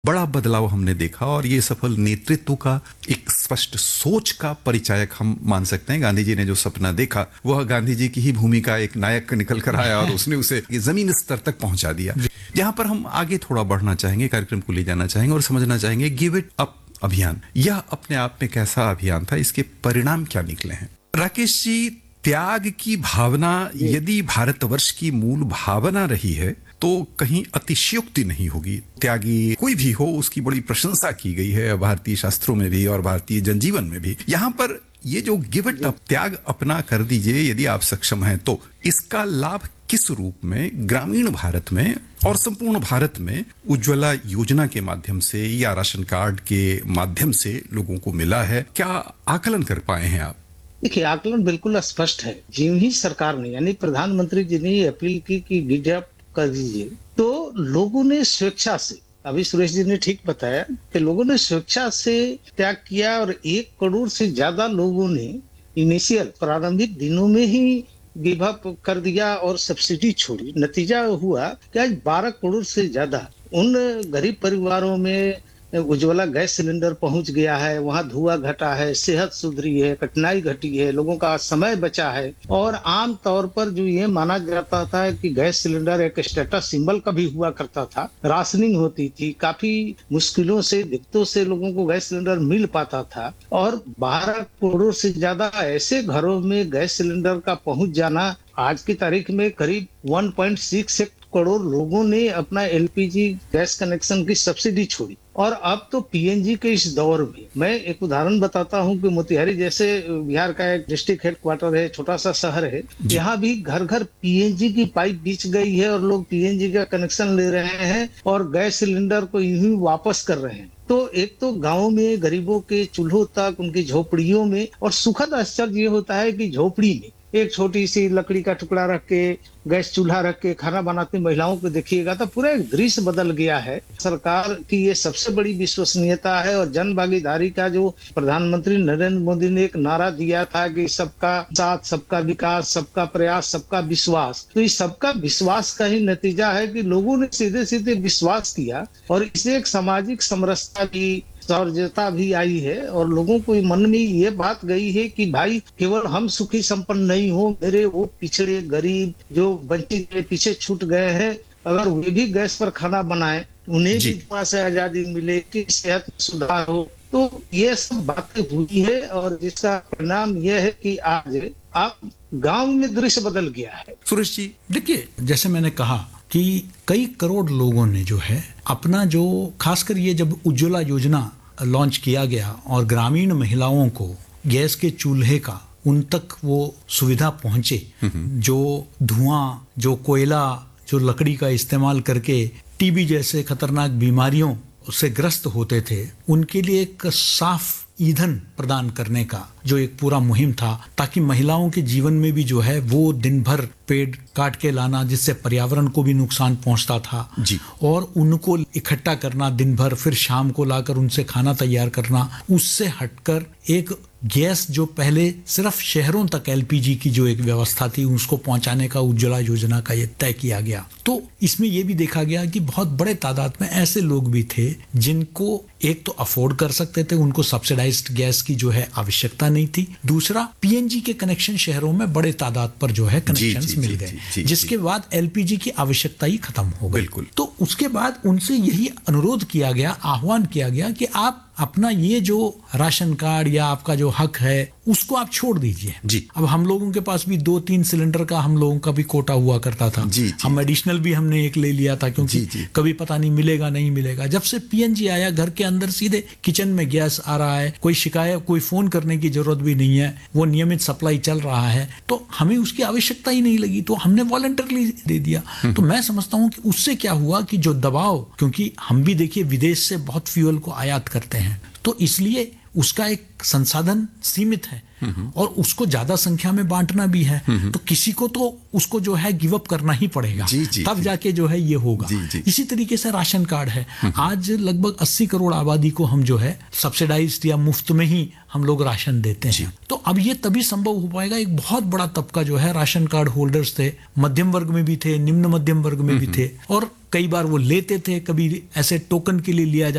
बड़ा बदलाव हमने देखा और ये सफल नेतृत्व का एक स्पष्ट सोच का परिचायक हम मान सकते हैं। गांधी जी ने जो सपना देखा वह गांधी जी की ही भूमिका एक नायक निकल कर आया और उसने उसे जमीन स्तर तक पहुंचा दिया। यहाँ पर हम आगे थोड़ा बढ़ना चाहेंगे, कार्यक्रम को ले जाना चाहेंगे और समझना चाहेंगे गिव इट अप अभियान यह अपने आप में कैसा अभियान था, इसके परिणाम क्या निकले हैं। राकेश जी, त्याग की भावना यदि भारतवर्ष की मूल भावना रही है तो कहीं अतिशयोक्ति नहीं होगी। त्यागी कोई भी हो उसकी बड़ी प्रशंसा की गई है भारतीय शास्त्रों में भी और भारतीय जनजीवन में भी। यहाँ पर ये जो गिव इट अप, त्याग अपना कर दीजिए यदि आप सक्षम हैं तो, इसका लाभ किस रूप में ग्रामीण भारत में और संपूर्ण भारत में उज्ज्वला योजना के माध्यम से या राशन कार्ड के माध्यम से लोगों को मिला है, क्या आकलन कर पाए हैं आप? देखिए, आकलन बिल्कुल स्पष्ट है। जिन ही सरकार ने यानी प्रधानमंत्री जी ने अपील की कि गिव कर दीजिए, तो लोगों ने स्वेच्छा से, अभी सुरेश जी ने ठीक बताया कि लोगों ने स्वेच्छा से त्याग किया और 1 करोड़ से ज्यादा लोगों ने इनिशियल प्रारंभिक दिनों में ही गिव अप कर दिया और सब्सिडी छोड़ी। नतीजा हुआ कि आज 12 करोड़ से ज्यादा उन गरीब परिवारों में उज्ज्वला गैस सिलेंडर पहुंच गया है, वहां धुआं घटा है, सेहत सुधरी है, कठिनाई घटी है, लोगों का समय बचा है। और आम तौर पर जो ये माना जाता था कि गैस सिलेंडर एक स्टेटस सिंबल का भी हुआ करता था, राशनिंग होती थी, काफी मुश्किलों से दिक्कतों से लोगों को गैस सिलेंडर मिल पाता था और 12 करोड़ से ज्यादा ऐसे घरों में गैस सिलेंडर का पहुंच जाना, आज की तारीख में करीब 1.6 करोड़ लोगों ने अपना एलपीजी गैस कनेक्शन की सब्सिडी छोड़ी। और अब तो पीएनजी के इस दौर में मैं एक उदाहरण बताता हूं कि मोतिहारी जैसे बिहार का एक डिस्ट्रिक्ट हेडक्वार्टर है, छोटा सा शहर है, यहाँ भी घर घर पीएनजी की पाइप बिछ गई है और लोग पीएनजी का कनेक्शन ले रहे हैं और गैस सिलेंडर को यूं ही वापस कर रहे हैं। तो एक तो गांव में गरीबों के चूल्हों तक, उनकी झोपड़ियों में, और सुखद आश्चर्य ये होता है कि झोपड़ी में एक छोटी सी लकड़ी का टुकड़ा रख के, गैस चूल्हा रख के खाना बनाती महिलाओं को देखिएगा तो पूरा एक दृश्य बदल गया है। सरकार की ये सबसे बड़ी विश्वसनीयता है और जन भागीदारी का जो प्रधानमंत्री नरेंद्र मोदी ने एक नारा दिया था कि सबका साथ, सबका विकास, सबका प्रयास, सबका विश्वास, तो इस सबका विश्वास का ही नतीजा है कि लोगों ने सीधे सीधे विश्वास किया और इससे एक सामाजिक समरसता की सौर्जता भी आई है और लोगों को मन में ये बात गई है कि भाई केवल हम सुखी संपन्न नहीं हो, मेरे वो पिछड़े गरीब जो वंचित पीछे छूट गए हैं, अगर वे भी गैस पर खाना बनाए, उन्हें भी वहां से आजादी मिले, कि सेहत में सुधार हो। तो ये सब बातें हुई है और जिसका परिणाम यह है कि आज आप गांव में दृश्य बदल गया है। सुरेश जी, देखिए, जैसे मैंने कहा कि कई करोड़ लोगों ने जो है अपना जो, खासकर ये जब उज्ज्वला योजना लॉन्च किया गया और ग्रामीण महिलाओं को गैस के चूल्हे का उन तक वो सुविधा पहुंचे, जो धुआं, जो कोयला, जो लकड़ी का इस्तेमाल करके टीबी जैसे खतरनाक बीमारियों से ग्रस्त होते थे, उनके लिए एक साफ ईंधन प्रदान करने का जो एक पूरा मुहिम था, ताकि महिलाओं के जीवन में भी जो है वो दिन भर पेड़ काट के लाना जिससे पर्यावरण को भी नुकसान पहुंचता था जी, और उनको इकट्ठा करना दिन भर, फिर शाम को लाकर उनसे खाना तैयार करना, उससे हटकर एक गैस जो पहले सिर्फ शहरों तक एलपीजी की जो एक व्यवस्था थी उसको पहुंचाने का उज्ज्वला योजना का ये तय किया गया। तो इसमें ये भी देखा गया कि बहुत बड़े तादाद में ऐसे लोग भी थे जिनको एक तो अफोर्ड कर सकते थे, उनको सब्सिडाइज्ड गैस की जो है आवश्यकता नहीं थी, दूसरा पीएनजी के कनेक्शन शहरों में बड़े तादाद पर जो है कनेक्शंस मिल गए, जिसके बाद एलपीजी की आवश्यकता ही खत्म हो गई। तो उसके बाद उनसे यही अनुरोध किया गया, आह्वान किया गया कि आप अपना ये जो राशन कार्ड या आपका जो हक है उसको आप छोड़ दीजिए जी। अब हम लोगों के पास भी 2-3 सिलेंडर का हम लोगों का भी कोटा हुआ करता था जी। हम एडिशनल भी हमने एक ले लिया था क्योंकि जी। कभी पता नहीं मिलेगा नहीं मिलेगा। जब से पीएनजी आया, घर के अंदर सीधे किचन में गैस आ रहा है, कोई शिकायत, कोई फोन करने की जरूरत भी नहीं है, वो नियमित सप्लाई चल रहा है, तो हमें उसकी आवश्यकता ही नहीं लगी, तो हमने वॉलंटरली दे दिया। तो मैं समझता हूं कि उससे क्या हुआ कि जो दबाव, क्योंकि हम भी देखिए विदेश से बहुत फ्यूल को आयात करते हैं, तो इसलिए उसका एक संसाधन सीमित है और उसको ज्यादा संख्या में बांटना भी है, तो किसी को तो उसको जो है गिव अप करना ही पड़ेगा, तब जाके जो है ये होगा। इसी तरीके से राशन कार्ड है, आज लगभग 80 करोड़ आबादी को हम जो है सब्सिडाइज्ड या मुफ्त में ही हम लोग राशन देते हैं। तो अब ये तभी संभव हो पाएगा, एक बहुत बड़ा तबका जो है राशन कार्ड होल्डर्स थे, मध्यम वर्ग में भी थे, निम्न मध्यम वर्ग में भी थे, और कई बार वो लेते थे, कभी ऐसे टोकन के लिए लिया